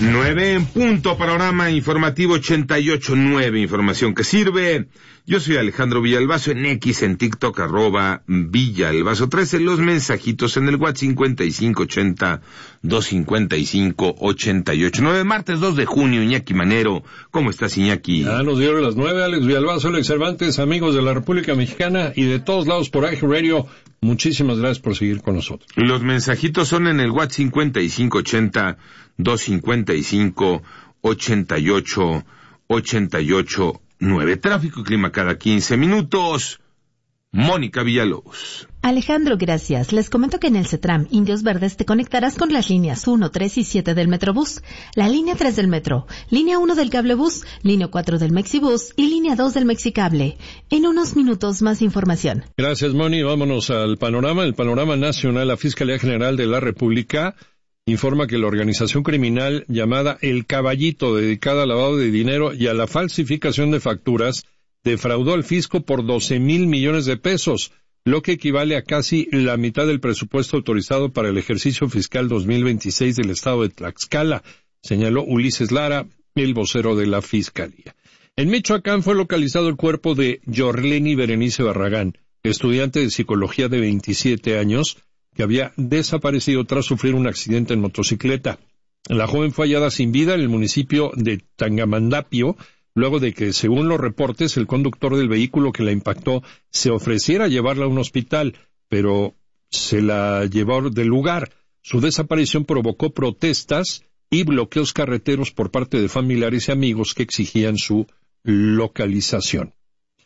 9 en punto, panorama informativo 88.9, información que sirve. Yo soy Alejandro Villalbazo, en X, en TikTok, @Villalbazo13, los mensajitos en el WhatsApp 5580-255-88.9, martes 2 de junio, Iñaki Manero. ¿Cómo estás, Iñaki? Ya nos dieron las 9, Alex Villalbazo, Alex Cervantes, amigos de la República Mexicana y de todos lados por iHeart Radio. Muchísimas gracias por seguir con nosotros. Los mensajitos son en el WhatsApp 5580-255-88.9. Tráfico y clima cada 15 minutos. Mónica Villalobos. Alejandro, gracias. Les comento que en el CETRAM Indios Verdes te conectarás con las líneas 1, 3 y 7 del Metrobús, la línea 3 del Metro, línea 1 del Cablebús, línea 4 del Mexibús y línea 2 del Mexicable. En unos minutos más información. Gracias, Moni. Vámonos al panorama. El panorama nacional. La Fiscalía General de la República informa que la organización criminal llamada El Caballito, dedicada al lavado de dinero y a la falsificación de facturas, defraudó al fisco por 12,000 millones de pesos, lo que equivale a casi la mitad del presupuesto autorizado para el ejercicio fiscal 2026 del estado de Tlaxcala, señaló Ulises Lara, el vocero de la Fiscalía. En Michoacán fue localizado el cuerpo de Yorleni Berenice Barragán, estudiante de psicología de 27 años, que había desaparecido tras sufrir un accidente en motocicleta. La joven fue hallada sin vida en el municipio de Tangamandapio, luego de que, según los reportes, el conductor del vehículo que la impactó se ofreciera a llevarla a un hospital, pero se la llevó del lugar. Su desaparición provocó protestas y bloqueos carreteros por parte de familiares y amigos que exigían su localización.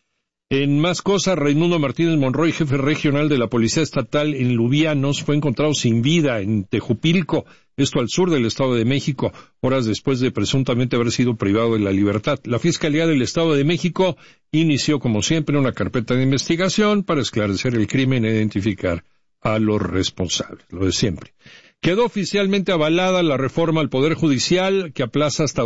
En más cosas, Raimundo Martínez Monroy, jefe regional de la Policía Estatal en Lubianos, fue encontrado sin vida en Tejupilco, esto al sur del Estado de México, horas después de presuntamente haber sido privado de la libertad. La Fiscalía del Estado de México inició, como siempre, una carpeta de investigación para esclarecer el crimen e identificar a los responsables, lo de siempre. Quedó oficialmente avalada la reforma al Poder Judicial que aplaza hasta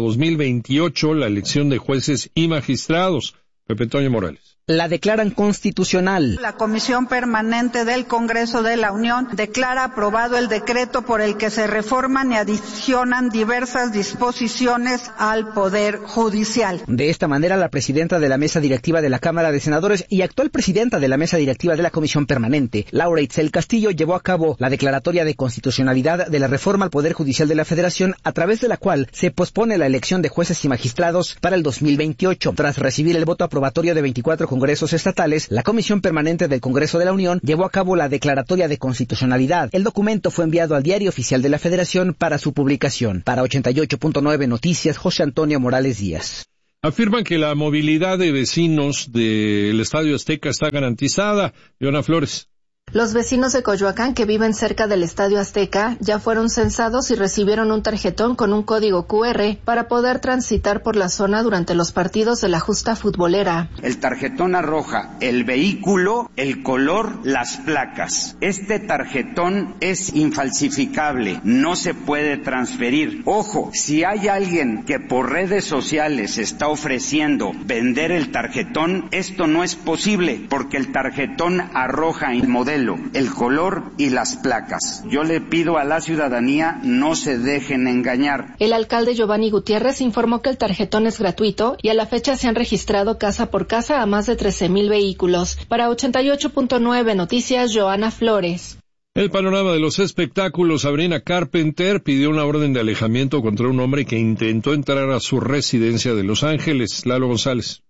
2028 la elección de jueces y magistrados. Pepe Toño Morales. La declaran constitucional. La Comisión Permanente del Congreso de la Unión declara aprobado el decreto por el que se reforman y adicionan diversas disposiciones al Poder Judicial. De esta manera, la presidenta de la Mesa Directiva de la Cámara de Senadores y actual presidenta de la Mesa Directiva de la Comisión Permanente, Laura Itzel Castillo, llevó a cabo la declaratoria de constitucionalidad de la reforma al Poder Judicial de la Federación, a través de la cual se pospone la elección de jueces y magistrados para el 2028. Tras recibir el voto aprobatorio de 24 congresos estatales, la Comisión Permanente del Congreso de la Unión llevó a cabo la declaratoria de constitucionalidad. El documento fue enviado al Diario Oficial de la Federación para su publicación. Para 88.9 Noticias, José Antonio Morales Díaz. Afirman que la movilidad de vecinos del Estadio Azteca está garantizada. Leona Flores. Los vecinos de Coyoacán que viven cerca del Estadio Azteca ya fueron censados y recibieron un tarjetón con un código QR para poder transitar por la zona durante los partidos de la justa futbolera. El tarjetón arroja el vehículo, el color, las placas. Este tarjetón es infalsificable, no se puede transferir. Ojo, si hay alguien que por redes sociales está ofreciendo vender el tarjetón, esto no es posible porque el tarjetón arroja el modelo, el color y las placas. Yo le pido a la ciudadanía no se dejen engañar. El alcalde Giovanni Gutiérrez informó que el tarjetón es gratuito y a la fecha se han registrado casa por casa a más de 13,000 vehículos. Para 88.9 Noticias, Joana Flores. El panorama de los espectáculos. Sabrina Carpenter pidió una orden de alejamiento contra un hombre que intentó entrar a su residencia de Los Ángeles. Lalo González.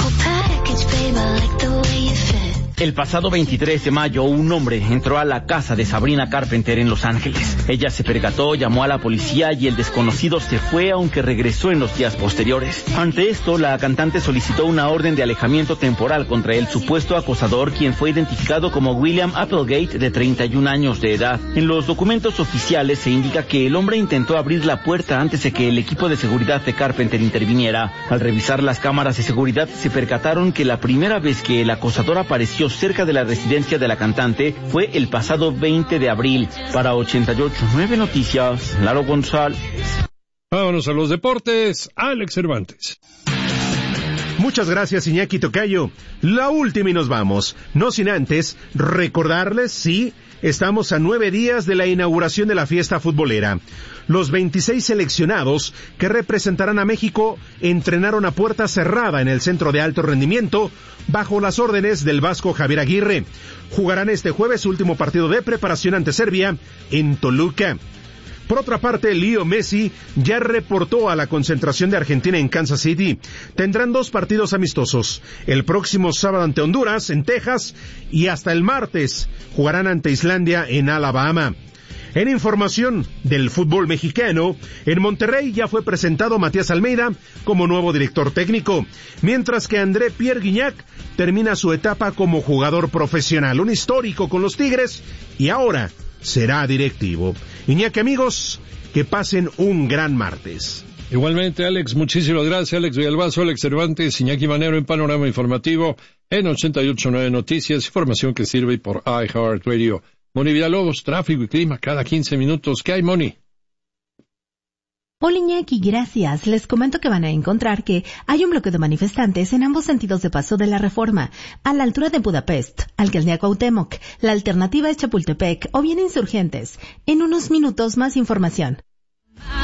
El pasado 23 de mayo, un hombre entró a la casa de Sabrina Carpenter en Los Ángeles. Ella se percató, llamó a la policía y el desconocido se fue, aunque regresó en los días posteriores. Ante esto, la cantante solicitó una orden de alejamiento temporal contra el supuesto acosador, quien fue identificado como William Applegate, de 31 años de edad. En los documentos oficiales se indica que el hombre intentó abrir la puerta antes de que el equipo de seguridad de Carpenter interviniera. Al revisar las cámaras de seguridad, se percataron que la primera vez que el acosador apareció cerca de la residencia de la cantante fue el pasado 20 de abril. Para 88.9 Noticias, Lalo González. Vámonos a los deportes. Alex Cervantes. Muchas gracias, Iñaki Tocayo. La última y nos vamos. No sin antes recordarles, sí, estamos a 9 días de la inauguración de la fiesta futbolera. Los 26 seleccionados que representarán a México entrenaron a puerta cerrada en el Centro de Alto Rendimiento bajo las órdenes del vasco Javier Aguirre. Jugarán este jueves su último partido de preparación ante Serbia en Toluca. Por otra parte, Leo Messi ya reportó a la concentración de Argentina en Kansas City. Tendrán 2 partidos amistosos. El próximo sábado ante Honduras, en Texas, y hasta el martes jugarán ante Islandia en Alabama. En información del fútbol mexicano, en Monterrey ya fue presentado Matías Almeida como nuevo director técnico, mientras que André Pierre Gignac termina su etapa como jugador profesional, un histórico con los Tigres, y ahora será directivo. Iñaki, amigos, que pasen un gran martes. Igualmente, Alex, muchísimas gracias. Alex Villalbazo, Alex Cervantes, Iñaki Manero en Panorama Informativo en 88.9 Noticias, información que sirve por iHeartRadio. Moni Villalobos, tráfico y clima cada 15 minutos. ¿Qué hay, Moni? Hola Iñaki, gracias. Les comento que van a encontrar que hay un bloque de manifestantes en ambos sentidos de paso de la Reforma, a la altura de Budapest, Alcaldía Cuauhtémoc. La alternativa es Chapultepec o bien Insurgentes. En unos minutos más información.